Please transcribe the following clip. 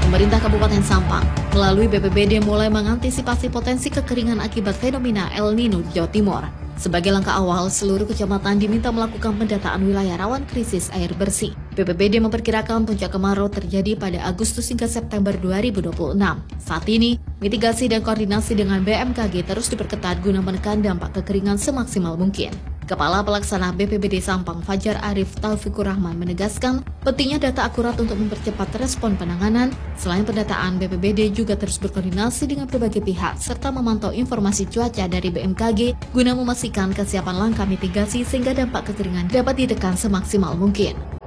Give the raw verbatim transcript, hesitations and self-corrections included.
Pemerintah Kabupaten Sampang melalui B P B D mulai mengantisipasi potensi kekeringan akibat fenomena El Nino di Jawa Timur. Sebagai langkah awal, seluruh kecamatan diminta melakukan pendataan wilayah rawan krisis air bersih. B P B D memperkirakan puncak kemarau terjadi pada Agustus hingga September dua ribu dua puluh enam. Saat ini, mitigasi dan koordinasi dengan B M K G terus diperketat guna menekan dampak kekeringan semaksimal mungkin. Kepala Pelaksana B P B D Sampang Fajar Arif Taufikur Rahman menegaskan pentingnya data akurat untuk mempercepat respon penanganan. Selain pendataan, B P B D juga terus berkoordinasi dengan berbagai pihak serta memantau informasi cuaca dari B M K G guna memastikan kesiapan langkah mitigasi sehingga dampak kekeringan dapat ditekan semaksimal mungkin.